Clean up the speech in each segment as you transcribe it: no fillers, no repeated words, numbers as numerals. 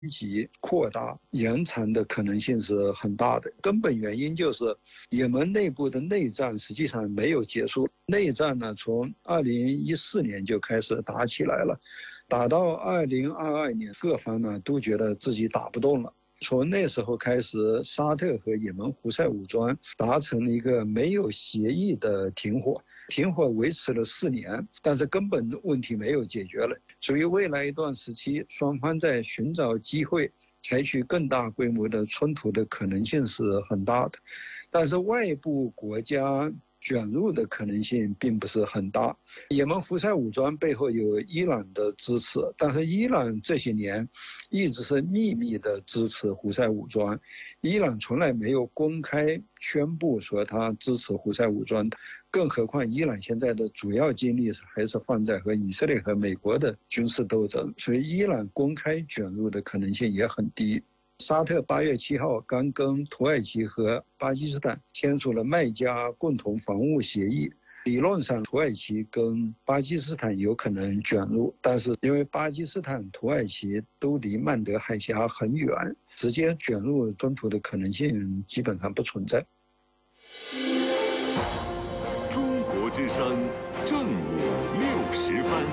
级扩大延长的可能性是很大的。根本原因就是也门内部的内战实际上没有结束，内战呢从2014年就开始打起来了，打到2022年，各方呢都觉得自己打不动了。从那时候开始，沙特和也门胡塞武装达成了一个没有协议的停火，停火维持了4年，但是根本问题没有解决了。所以未来一段时期，双方在寻找机会，采取更大规模的冲突的可能性是很大的。但是外部国家卷入的可能性并不是很大。也门胡塞武装背后有伊朗的支持，但是伊朗这些年一直是秘密的支持胡塞武装，伊朗从来没有公开宣布说他支持胡塞武装，更何况伊朗现在的主要精力还是放在和以色列和美国的军事斗争，所以伊朗公开卷入的可能性也很低。沙特8月7号刚跟土耳其和巴基斯坦签署了麦加共同防务协议，理论上土耳其跟巴基斯坦有可能卷入，但是因为巴基斯坦、土耳其都离曼德海峡很远，直接卷入冲突的可能性基本上不存在。 中国之声正午60分，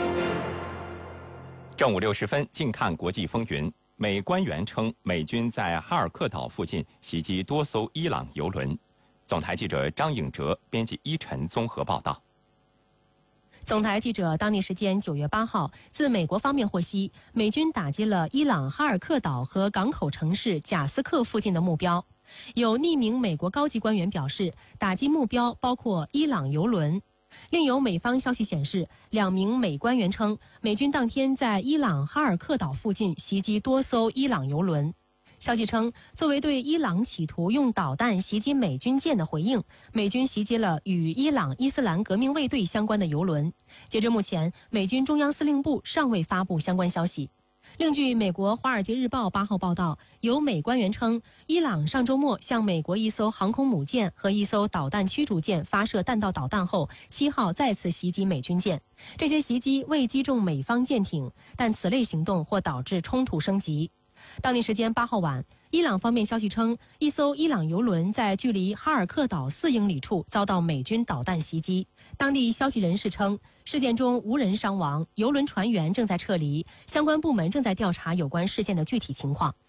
正午60分，近看国际风云。美官员称，美军在哈尔克岛附近袭击多艘伊朗油轮。总台记者张颖哲编辑依晨综合报道。 总台记者当地时间9月8号自美国方面获悉，美军打击了伊朗哈尔克岛和港口城市贾斯克附近的目标。有匿名美国高级官员表示，打击目标包括伊朗油轮。另有美方消息显示，2名美官员称，美军当天在伊朗哈尔克岛附近袭击多艘伊朗油轮。消息称，作为对伊朗企图用导弹袭击美军舰的回应，美军袭击了与伊朗伊斯兰革命卫队相关的油轮。截至目前，美军中央司令部尚未发布相关消息。另据美国《华尔街日报》8号报道，有美官员称，伊朗上周末向美国一艘航空母舰和一艘导弹驱逐舰发射弹道导弹后，7号再次袭击美军舰。这些袭击未击中美方舰艇，但此类行动或导致冲突升级。当地时间8号晚，伊朗方面消息称，一艘伊朗油轮在距离哈尔克岛4英里处遭到美军导弹袭击。当地消息人士称，事件中无人伤亡，油轮船员正在撤离，相关部门正在调查有关事件的具体情况。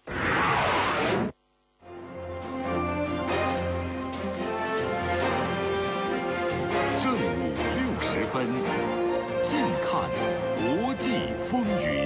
正午60分，近看国际风云。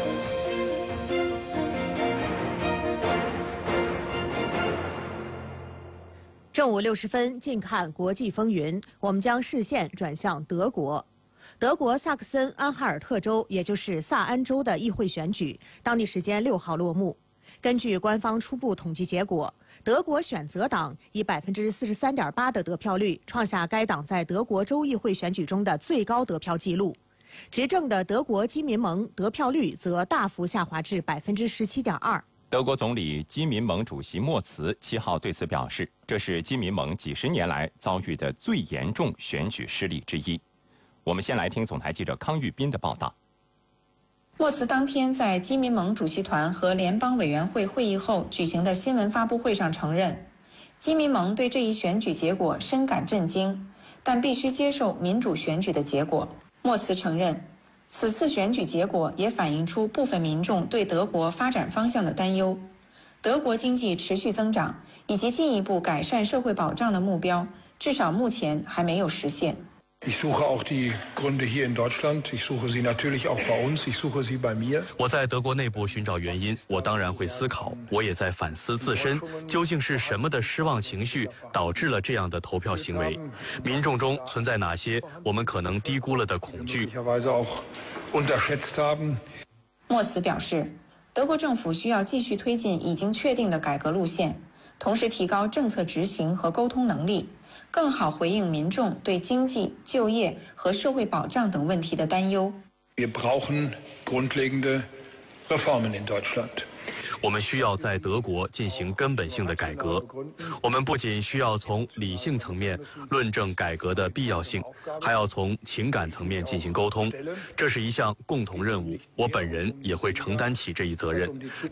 正午60分，近看国际风云。我们将视线转向德国。德国萨克森安哈尔特州，也就是萨安州的议会选举，当地时间6号落幕。根据官方初步统计结果，德国选择党以43.8%的得票率，创下该党在德国州议会选举中的最高得票纪录。执政的德国基民盟得票率则大幅下滑至17.2%。 德国总理基民盟主席莫茨7号对此表示，这是基民盟几十年来遭遇的最严重选举失利之一。我们先来听总台记者康玉斌的报道。 莫茨当天在基民盟主席团和联邦委员会会议后举行的新闻发布会上承认，基民盟对这一选举结果深感震惊，但必须接受民主选举的结果。莫茨承认，此次选举结果也反映出部分民众对德国发展方向的担忧。德国经济持续增长以及进一步改善社会保障的目标，至少目前还没有实现。 Ich suche auch die Gründe hier in Deutschland. Ich suche sie natürlich auch bei uns. Ich suche sie bei mir. 我在德国内部寻找原因，我当然会思考，我也在反思自身，究竟是什么的失望情绪导致了这样的投票行为？民众中存在哪些我们可能低估了的恐惧？ 莫茨表示，德国政府需要继续推进已经确定的改革路线，同时提高政策执行和沟通能力，更好回应民众对经济、就业和社会保障等问题的担忧。 Wir brauchen grundlegende Reformen in Deutschland. 我们需要在德国进行根本性的改革。我们不仅需要从理性层面论证改革的必要性，还要从情感层面进行沟通。这是一项共同任务，我本人也会承担起这一责任。